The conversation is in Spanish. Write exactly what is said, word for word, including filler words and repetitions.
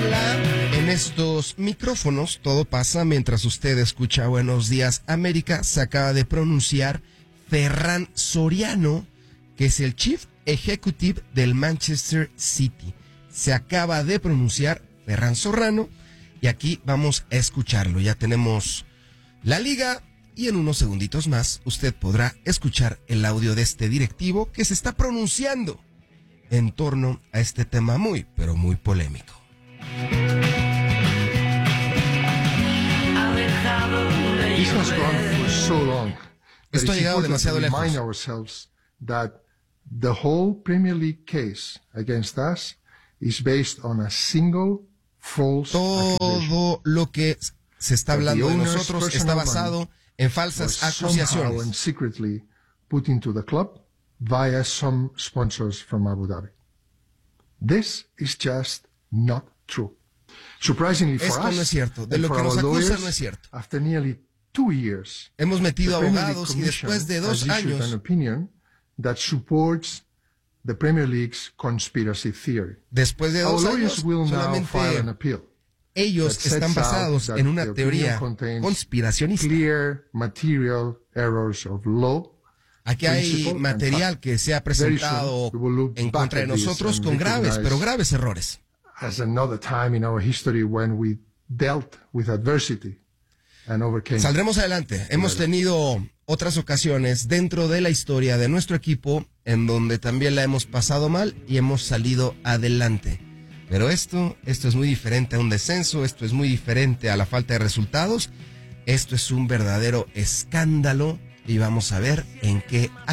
habla en estos micrófonos. Todo pasa mientras usted escucha Buenos Días América. Se acaba de pronunciar Ferran Soriano, que es el Chief Executive del Manchester City. Se acaba de pronunciar Ferran Soriano y aquí vamos a escucharlo. Ya tenemos la liga y en unos segunditos más usted podrá escuchar el audio de este directivo que se está pronunciando en torno a este tema muy, pero muy polémico. This has gone for so long. Esto ha llegado demasiado lejos. Remind ourselves that the whole Premier League case against us is based on a single false accusation. Todo lo que se está hablando de nosotros está basado en falsas acusaciones. And secretly put into the club via some sponsors from Abu Dhabi. This is just not true. Surprisingly for Esto us, no es cierto. De lo que nos acusan no es cierto. After nearly two years, hemos metido abogados y después de dos años an opinion that supports the Premier League's conspiracy theory. Después de dos años, solamente ellos están basados en una teoría conspiracionista. Clear material errors of law. Aquí hay material que se ha presentado en contra de nosotros con graves, pero graves errores. As another time in our history when we dealt with adversity and overcame. Saldremos adelante. Hemos tenido otras ocasiones dentro de la historia de nuestro equipo en donde también la hemos pasado mal y hemos salido adelante. Pero esto, esto es muy diferente a un descenso, esto es muy diferente a la falta de resultados. Esto es un verdadero escándalo y vamos a ver en qué